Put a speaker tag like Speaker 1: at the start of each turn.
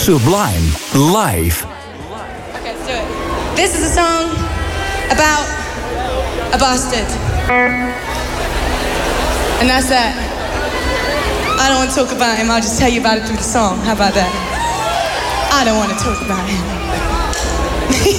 Speaker 1: Sublime, live.
Speaker 2: Okay, let's do it. This is a song about a bastard. And that's that. I don't want to talk about him, I'll just tell you about it through the song. How about that? I don't want to talk about him.